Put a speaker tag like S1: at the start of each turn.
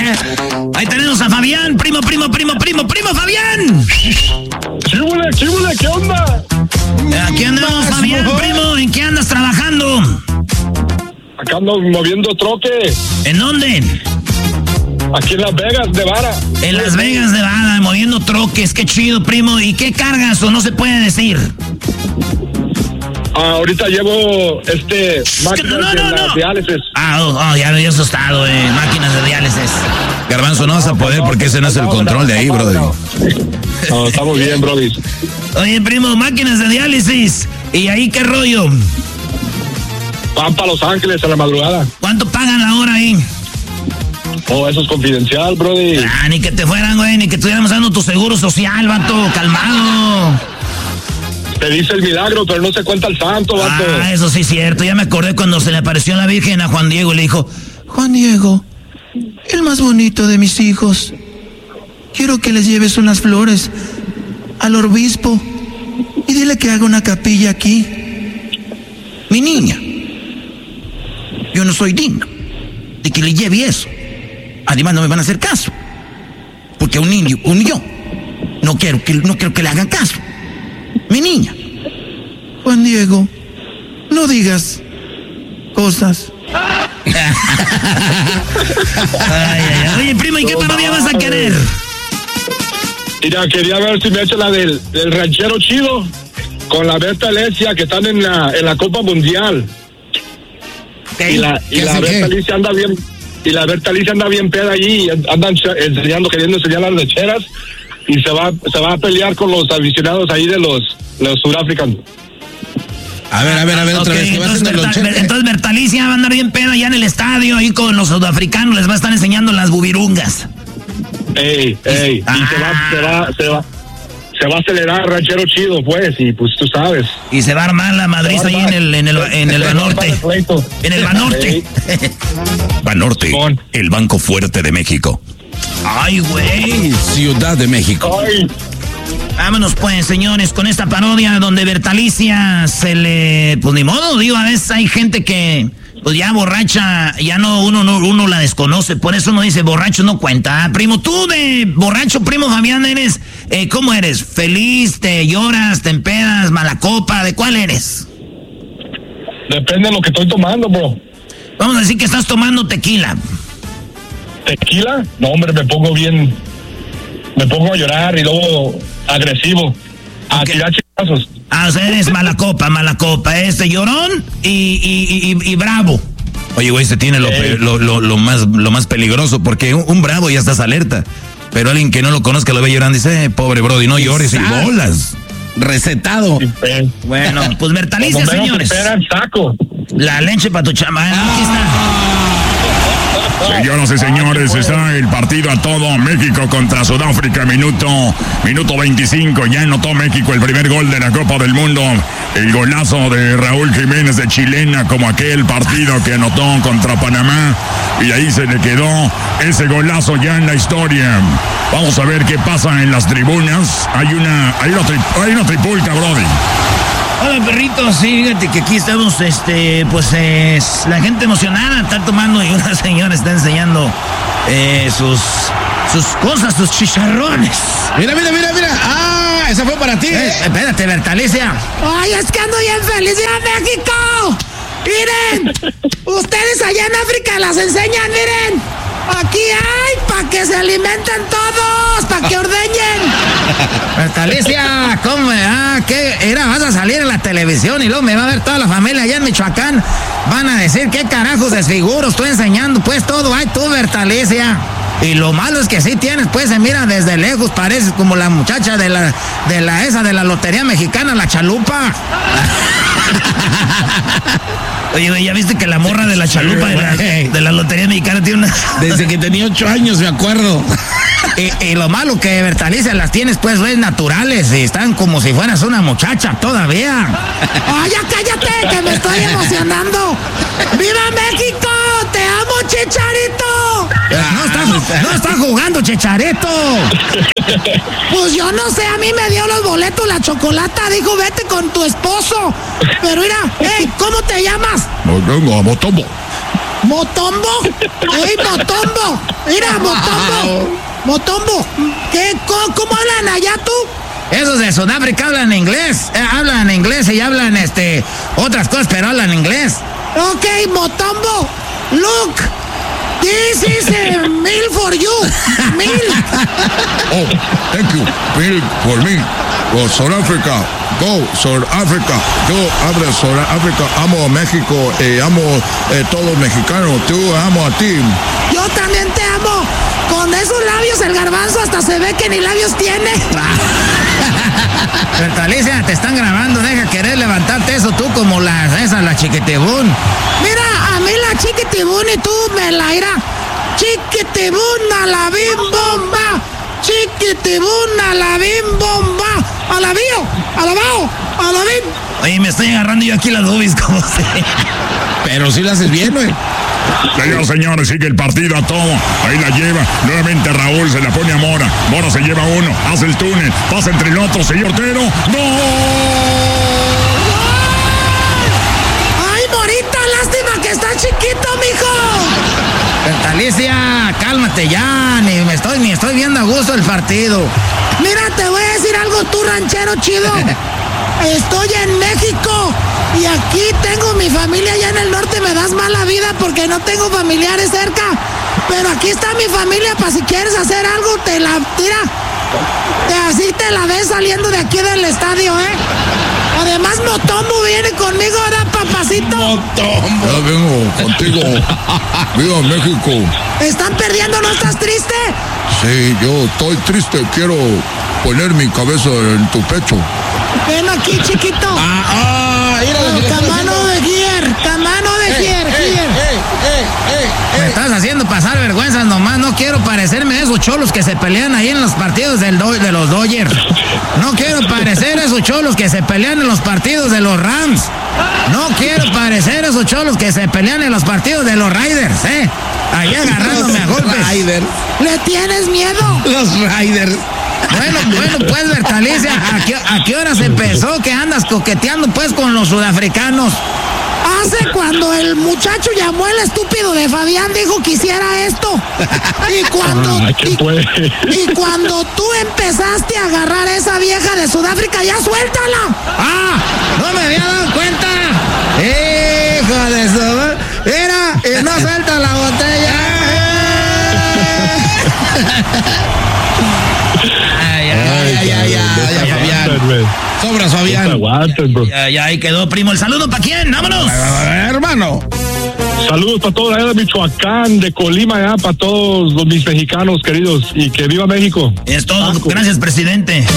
S1: Ahí tenemos a Fabián, primo Fabián.
S2: ¡Chíbule! ¿Qué onda?
S1: Aquí andamos, Fabián, primo. ¿En qué andas trabajando?
S2: Acá ando moviendo troque.
S1: ¿En dónde?
S2: Aquí en Las Vegas, Nevada.
S1: En Las Vegas, Nevada, moviendo troques. Qué chido, primo. ¿Y qué cargas o no se puede decir?
S2: Ahorita llevo máquinas de diálisis.
S1: Ya me había asustado, máquinas de diálisis.
S3: Garbanzo, no vas a poder porque ese no es el control de ahí, brother.
S2: No, estamos bien, brody.
S1: Oye, primo, máquinas de diálisis. ¿Y ahí qué rollo?
S2: Van para Los Ángeles a la madrugada.
S1: ¿Cuánto pagan la hora ahí?
S2: Oh, eso es confidencial, brody.
S1: Ni que te fueran, güey, ni que estuviéramos dando tu seguro social, vato, calmado.
S2: Te dice el milagro, pero no se cuenta el santo, vato.
S1: Eso sí es cierto. Ya me acordé cuando se le apareció la Virgen a Juan Diego y le dijo: Juan Diego, el más bonito de mis hijos, quiero que les lleves unas flores al obispo y dile que haga una capilla aquí. Mi niña, yo no soy digno de que le lleve eso. Además no me van a hacer caso, porque un niño, yo, no quiero que le hagan caso. Mi niña. Juan Diego, no digas cosas. Oye, primo, ¿y qué parodia vas a querer?
S2: Mira, quería ver si me echa la del ranchero chido con la Berta Alicia, que están en la Copa Mundial.
S1: Okay.
S2: Y la Berta Alicia anda bien. Y la Berta Alicia anda bien peda allí, andan queriendo enseñar las lecheras, y se va a pelear con los aficionados ahí de los surafricanos.
S3: A ver, otra vez.
S1: Entonces Berta Alicia va a andar bien peda allá en el estadio, ahí con los sudafricanos, les va a estar enseñando las bubirungas.
S2: Y se va a acelerar ranchero chido, pues, y pues tú sabes.
S1: Y se va a armar la madriz ahí en el Banorte. En el Banorte.
S3: Banorte, el banco fuerte de México.
S1: Ay, güey.
S3: Ciudad de México.
S2: Ay.
S1: Vámonos pues, señores, con esta parodia donde Berta Alicia se le... Pues ni modo, digo, a veces hay gente que... Pues ya borracha, ya uno la desconoce, por eso uno dice borracho no cuenta. Primo, tú de borracho, primo Fabián, eres, ¿cómo eres? ¿Feliz? ¿Te lloras? ¿Te empedas? ¿Mala copa? ¿De cuál eres?
S2: Depende de lo que estoy tomando, bro.
S1: Vamos a decir que estás tomando tequila.
S2: ¿Tequila? No, hombre, me pongo a llorar y luego agresivo, a tirar chingazos.
S1: O sea, eres mala copa, llorón y bravo.
S3: Oye, güey, tiene lo más peligroso, porque un bravo ya estás alerta, pero alguien que no lo conozca lo ve llorando y dice, pobre brody, no llores, y bolas. Recetado.
S1: Bueno, pues Berta Alicia, señores.
S2: Saco.
S1: La leche para tu chama, aquí está.
S4: Señoras y señores, está el partido a todo. México contra Sudáfrica, minuto 25. Ya anotó México el primer gol de la Copa del Mundo. El golazo de Raúl Jiménez de chilena, como aquel partido que anotó contra Panamá. Y ahí se le quedó ese golazo ya en la historia. Vamos a ver qué pasa en las tribunas. Hay una tripulca, brody.
S1: Hola, perritos, sí, fíjate que aquí estamos, la gente emocionada está tomando y una señora está enseñando sus cosas, sus chicharrones.
S3: Mira. Esa fue para ti.
S1: Espérate, Berta Alicia. Ay, es que ando bien feliz de ir a México. Miren, ustedes allá en África las enseñan, miren. Aquí hay para que se alimenten todos, para que ordeñen. Berta Alicia, ¿cómo? ¿Qué era? Vas a salir en la televisión y luego me va a ver toda la familia allá en Michoacán. Van a decir, ¿qué carajos desfiguro? Estoy enseñando, pues, todo. Ay, tú, Berta Alicia. Y lo malo es que sí tienes, pues, se mira desde lejos, pareces como la muchacha de la lotería mexicana, la chalupa. Oye, ¿ya viste que la morra de la chalupa de la lotería mexicana tiene una...
S3: Desde que tenía 8 años, me acuerdo.
S1: Y lo malo que, Berta Alicia, las tienes, pues, naturales y están como si fueras una muchacha todavía. ¡Ay, ya cállate, que me estoy emocionando! ¡Viva México! ¡Te amo, Chicharito! No está jugando, Chicharito. Pues yo no sé, a mí me dio los boletos la chocolata, dijo, vete con tu esposo. Pero mira, hey, ¿cómo te llamas?
S4: No tengo, Motombo.
S5: ¿Motombo? ¡Ey, Motombo! Mira, Motombo. Motombo, ¿cómo hablan allá tú?
S1: Esos de Sudáfrica hablan inglés. Hablan inglés y hablan otras cosas, pero hablan inglés.
S5: Ok, Motombo. Look, this is a meal for you. Meal.
S4: Oh, thank you. Meal for me. Go, South Africa. Go, South Africa. Yo hablo South Africa. Amo a México. Amo a todos los mexicanos. Tú amo a ti.
S5: Yo también te amo. Con esos labios el garbanzo hasta se ve que ni labios tiene.
S1: Bertalicia, te están grabando. Deja querer levantarte eso tú como la chiquitibún.
S5: Mira, a mí la chiquitibún y tú me la irá. Chiquitibún a la bim bomba. Chiquitibún a la bim bomba. A la bio, a la bao, a la bim.
S1: Oye, me estoy agarrando yo aquí las boobies como se.
S3: Pero si lo haces bien, güey.
S4: Señores, sigue el partido a todo. Ahí la lleva. Nuevamente Raúl se la pone a Mora. Mora se lleva uno. Hace el túnel. Pasa entre el otro. Señor Tero. ¡No!
S5: ¡Ay, Morita! Lástima que está chiquito, mijo.
S1: Bertalicia, cálmate ya. Ni estoy viendo a gusto el partido.
S5: Mira, te voy a decir algo, tú ranchero chido. Estoy en México y aquí tengo mi familia allá en el norte. Me das mala vida porque no tengo familiares cerca. Pero aquí está mi familia para si quieres hacer algo, te la tira. Así te la ves saliendo de aquí del estadio, ¿eh? Además, Motombo viene conmigo, ¿verdad, papacito?
S4: Motombo. Ya vengo contigo. Viva México.
S5: ¿Están perdiendo? ¿No estás triste?
S4: Sí, yo estoy triste. Quiero poner mi cabeza en tu pecho.
S5: Ven aquí, chiquito. Camano de Gier. Camano de Gier.
S1: Me estás haciendo pasar vergüenzas nomás. No quiero parecerme a esos cholos que se pelean ahí en los partidos de los Dodgers. No quiero parecer a esos cholos que se pelean en los partidos de los Rams. No quiero parecer a esos cholos que se pelean en los partidos de los Raiders, ahí agarrándome a golpes.
S5: ¿Le tienes miedo?
S3: Los Raiders.
S1: Bueno, pues, Bertalicia, ¿a qué hora se empezó que andas coqueteando, pues, con los sudafricanos?
S5: Hace cuando el muchacho llamó el estúpido de Fabián, dijo que hiciera esto. Y cuando tú empezaste a agarrar a esa vieja de Sudáfrica, ya suéltala.
S1: No me había dado cuenta. Hijo de su... Mira, y no suelta la botella.
S3: Fabián. Sobra, Fabián.
S1: Ya, ahí quedó, primo. ¿El saludo para quién? ¡Vámonos!
S3: Hermano.
S2: Saludos para todos allá de Michoacán, de Colima, allá para todos mis mexicanos queridos. Y que viva México.
S1: Es todo. Gracias, presidente.